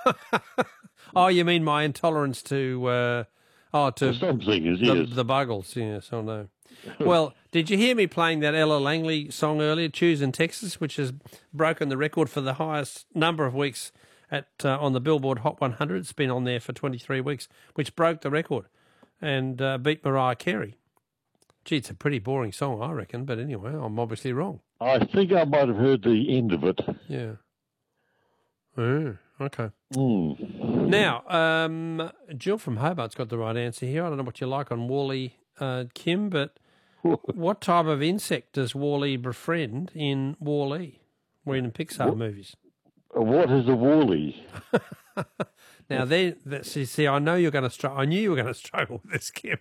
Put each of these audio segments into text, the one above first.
Oh, you mean my intolerance to Some singers, yes. the Buggles? Yes, I know. Well, did you hear me playing that Ella Langley song earlier, "Choose in Texas," which has broken the record for the highest number of weeks on the Billboard Hot 100? It's been on there for 23 weeks, which broke the record and beat Mariah Carey. Gee, it's a pretty boring song, I reckon, but anyway, I'm obviously wrong. I think I might have heard the end of it. Yeah. Oh, okay. Mm. Now, Jill from Hobart's got the right answer here. I don't know what you like on Wall-E, Kim, but what type of insect does Wall-E befriend in Wall-E? We're in the Pixar movies. What is a Wall-E? Now, see, I know you're going to struggle. I knew you were going to struggle with this, Kim.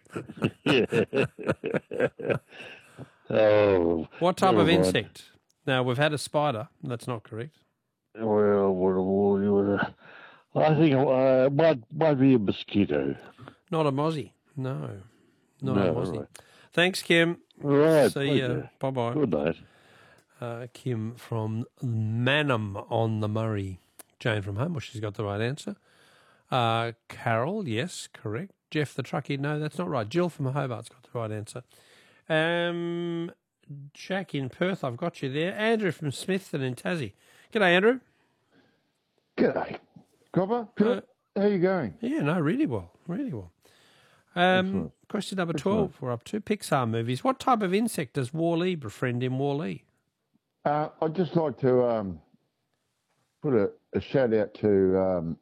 Oh, what type of insect? Now, we've had a spider. That's not correct. Well, what a Wall-E? I think it might be a mosquito. Not a mozzie. No, not a mozzie. Right. Thanks, Kim. Right. See you. Bye-bye. Good night. Kim from Manham on the Murray. Jane from Homebush, she's got the right answer. Carol, yes, correct. Jeff the truckie, no, that's not right. Jill from Hobart's got the right answer. Jack in Perth, I've got you there. Andrew from Smithton in Tassie. G'day, Andrew. G'day. Copper, Philip, how you going? Yeah, no, really well, really well. Question number 12, we're up to Pixar movies. What type of insect does Wall-E befriend in Wall-E? I'd just like to put a shout out to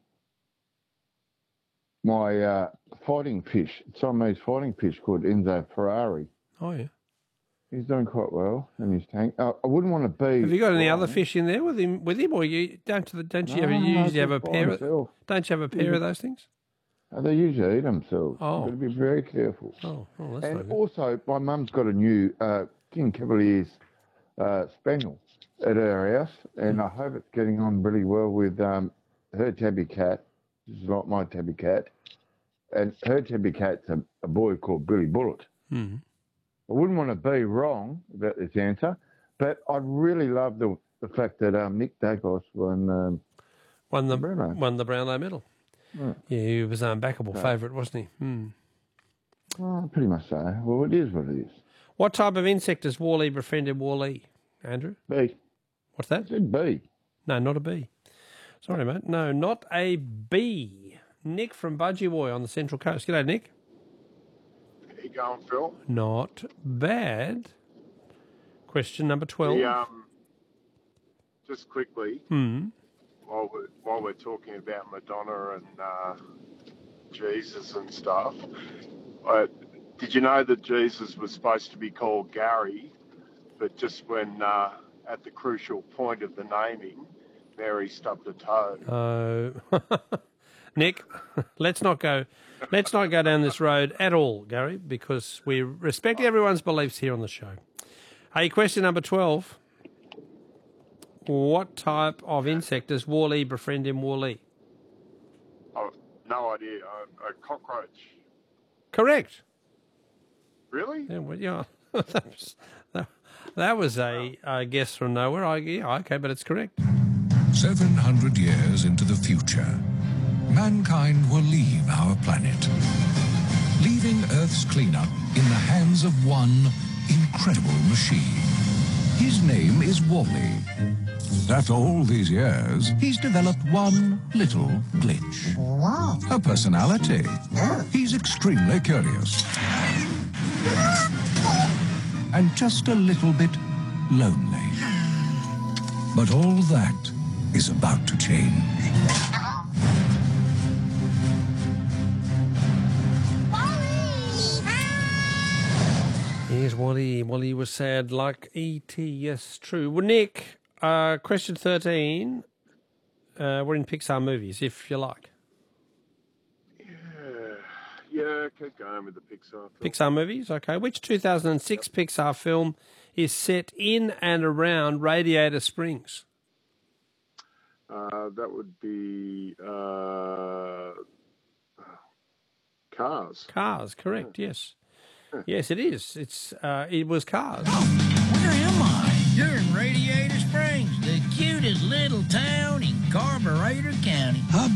my fighting fish, Siamese fighting fish called Enzo Ferrari. Oh, yeah. He's doing quite well in his tank. I wouldn't want to be. Have you got any other fish in there with him, or you don't you ever usually have a pair? Don't you have a pair of those things? They usually eat themselves. Oh, you've got to be very careful. Oh, that's and not good. also, my mum's got a new King Cavalier's spaniel at her house, and I hope it's getting on really well with her tabby cat. This is not my tabby cat, and her tabby cat's a boy called Billy Bullet. Mm-hmm. I wouldn't want to be wrong about this answer, but I really love the fact that Nick Dacos won the Brownlow medal. Yeah, he was an unbackable favourite, wasn't he? Mm. Well, pretty much so. Well, it is what it is. What type of insect does Wall-E befriend in Wall-E, Andrew? Bee. What's that? I said bee. No, not a bee. Sorry, mate. No, not a bee. Nick from Budgie Boy on the Central Coast. G'day, Nick. How you going, Phil? Not bad. Question number 12. Just quickly, while we're talking about Madonna and Jesus and stuff, did you know that Jesus was supposed to be called Gary, but just when at the crucial point of the naming, Mary stubbed a toe? Nick, let's not go down this road at all, Gary, because we respect everyone's beliefs here on the show. Hey, question number 12. What type of insect does Wall-E befriend in Wall-E? Oh, no idea. A cockroach. Correct. Really? Yeah, well, yeah. that was a guess from nowhere. Okay, but it's correct. 700 years into the future, mankind will leave our planet, leaving Earth's cleanup in the hands of one incredible machine. His name is Wall-E. After all these years, he's developed one little glitch. Wow. A personality. He's extremely curious. And just a little bit lonely. But all that is about to change. Here's Wall-E. Wall-E was sad like E.T. Yes, true. Well, Nick, question 13. We're in Pixar movies, if you like. Yeah, keep going with the Pixar film. Pixar movies, okay. Which 2006 Pixar film is set in and around Radiator Springs? That would be Cars. Cars, correct, yes. Yes, it is. It was Cars. Where am I? You're in Radiator Springs, the cutest little town in Carburetor County.